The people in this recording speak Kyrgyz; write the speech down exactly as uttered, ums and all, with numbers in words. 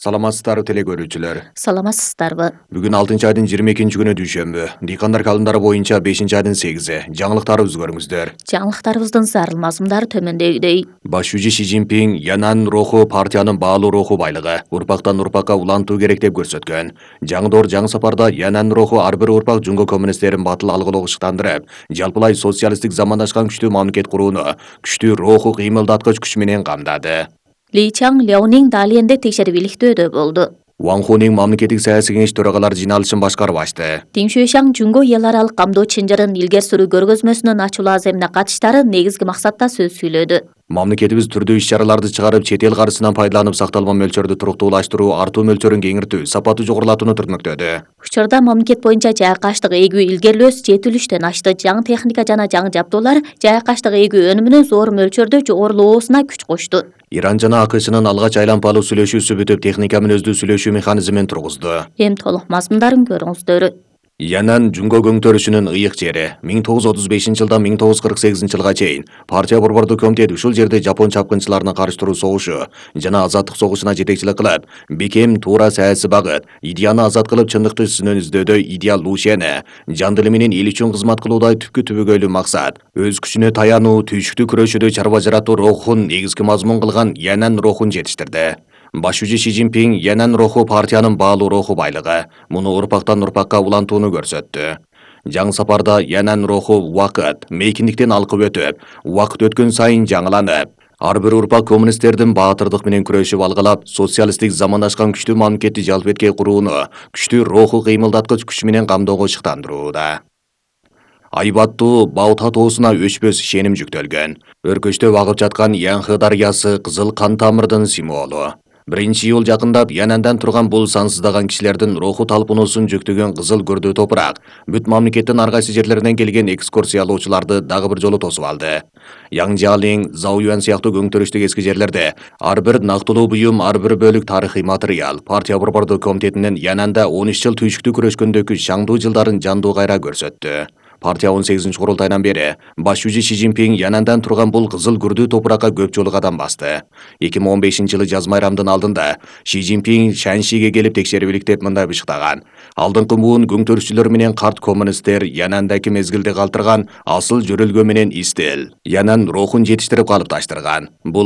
Саламатсыздарбы теле көрүүчүлөр. Саламатсыздарбы. Бүгүн алтынчы айдын жыйырма экинчи күнү дүйшөмбү. Дыйкандар календары боюнча бешинчи айдын сегизи. Жаңылыктарыбызды көрүңүздөр. Жаңылыктарыбыздын зарыл мазмундары төмөндөгүдөй. Баш жүзү Си Цзиньпин Янан руху партиянын баалуу руху байлыгы, урпактан урпакка улантуу керек деп көрсөткөн. Жаңы доор жаңы сапарда Янан руху ар бир урпак жунго коммунисттерин батыл алгылоого ышыктандырып, жалпылай социалисттик замандашкан күчтүү мамлекет курууну күчтүү руху кыймылдаткыч күч менен камдады. Ли Чаң Ляонин Далиенде текшерүүлүктөөдө болду. Ван Хуning мамлекеттик саясий кеңеш төрагалары жыйналышын башкарып ачты. Тин Шуйшаң Жунго эл аралык камдоо чынжырын илгери сүрүү көргөзмөсүнүн ачуулуу аземине катыштары негизги максатта сөз сүйлөдү. Мамлекетибиз түрдүү иш-чараларды чыгарып, чет эл каржысынан пайдаланып сакталма мөлчөрдү туруктуулаштыруу, артуу мөлчөрүн кеңиртүү, сапаты жогорулатууну түртмөктөдү. Учурда мамлекет боюнча жайкаштык эгүү илгерилөөсү жетилүүчтөн ашты. Жаңы техника жана жаңы жабдуулар жайкаштык эгүү өнүмүнүн зор мөлчөрдө жогорулоосуна күч кошту. Иран жана АКШнын алгач айлампалуу сүйлөшүүсү бүтүп, техника менен өздүү сүйлөшүү механизмин тургузду. Эми толук мазмундарын көрүңүздөр. Янан жунго көңтөрүшүнүн ыйык жери миң тогуз жүз отуз бешинчи жылдан миң тогуз жүз кырк сегизинчи жылга чейин партия борбордук комитет ушул жерде жапон чапкынчыларына каршы туруу согушу жана азаттык согушуна жетекчилик кылып, бекем туура саясий багыт, идеяны азат кылып чындыкты сүнөн издөөдө идеал Лушени, жан дили менен эл үчүн кызмат кылуудай түпкү түбөгөйлүү максат, өз күчүнө таянуу, түйшүктүү күрөшүүдө чарба жаратуу рухун негизги мазмун кылган Янан рухун жетиштирди. Баш жүзү Си Цзиньпин Янан руху партиянын баалуу руху байлыгы, муну урпактан урпакка улантууну көрсөттү. Жаңы сапарда Янан руху убакыт, мейкиндиктен алкып өтүп, убакыт өткөн сайын жаңыланып, ар бир урпак коммунисттердин баатырдык менен күрөшүп алгылап, социалисттик замандашкан күчтүү мамлекетти жалп этке курууну күчтүү руху кыймылдаткыч күч менен камдоого ышыктандырууда. Айбаттуу Баота тоосуна өчпөс ишеним жүктөлгөн. Өркөчтөп агып жаткан Янхы дарыясы кызыл кан тамырдын символу. Биринчи июль жакындап Янандан турган бул сансыздаган кишилердин руху талпынуусун жүктөгөн кызыл көрдүү топурак бүт мамлекеттин ар кайсы жерлеринен келген экскурсиялоочуларды дагы бир жолу тосуп алды. Яңжалин, Заоюан сыяктуу көңтөрүштүк эски жерлерде ар бир нактылуу буюм, ар бир бөлүк тарыхый материал партия борбордук комитетинин Янанда он үч жыл түйшүктүү күрөшкөндөгү шаңдуу жылдарын жандуу кайра көрсөттү. Партия он сегизинчи курултайдан бери баш жүзү Си Цзиньпин Янандан турган бул кызыл күрдүү топуракка көп жолу кадам басты. эки миң он бешинчи жылы жаз майрамдын алдында Си Цзиньпин Шаншиге келип текшерип иликтеп мындай бышыктаган: алдыңкы буун көңтөрүшчүлөр менен карт коммунисттер Янандагы мезгилди калтырган асыл жөрөлгө менен истил, Янан рухун жетиштирип калыпташтырган. Бул